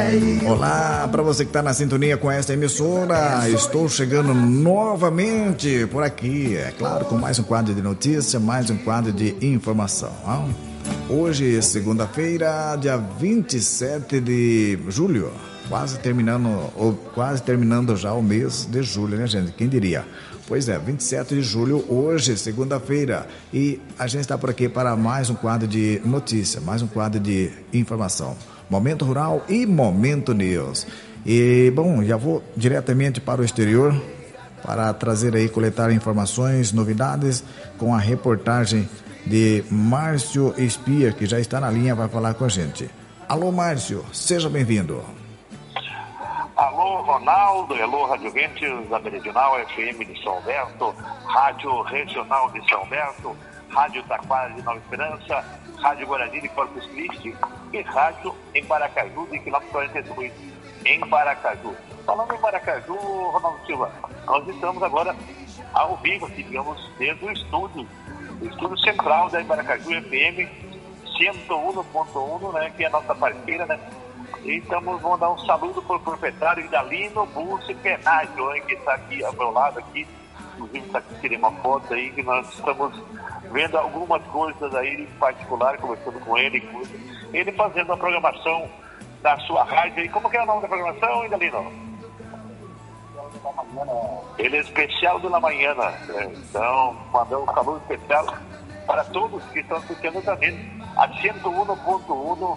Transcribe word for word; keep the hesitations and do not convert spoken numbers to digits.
Olá, para você que está na sintonia com esta emissora, estou chegando novamente por aqui, é claro, com mais um quadro de notícia, mais um quadro de informação. Hein? Hoje, segunda-feira, dia vinte e sete de julho, quase terminando, ou quase terminando já o mês de julho, né, gente? Quem diria? Pois é, vinte e sete de julho, hoje, segunda-feira, e a gente está por aqui para mais um quadro de notícia, mais um quadro de informação. Momento Rural e Momento News. E, bom, já vou diretamente para o exterior para trazer aí, coletar informações, novidades com a reportagem de Márcio Espia, que já está na linha, vai falar com a gente. Alô, Márcio, seja bem-vindo. Alô, Ronaldo, alô, Rádio Ventos, da Meridional F M de São Alberto, Rádio Regional de São Alberto, Rádio Taquara de Nova Esperança, Rádio Guarani de Corpus Christi e Rádio em Maracaju de quilômetro quarenta e dois, em Maracaju. Falando em Maracaju, Ronaldo Silva, nós estamos agora ao vivo, aqui, digamos, desde o estúdio, o estúdio central da Maracaju F M cento um ponto um, né, que é a nossa parceira, né? E estamos, vamos dar um saludo para o proprietário Idalino Bursi Penágio, que está aqui ao meu lado, aqui, inclusive está aqui tirando uma foto aí, que nós estamos vendo algumas coisas aí em particular, conversando com ele, ele fazendo a programação da sua rádio. E como que é o nome da programação, Idalino? Ele é especial do La Manhã, né? Então, mandando um saludo especial para todos que estão assistindo também a cento um ponto um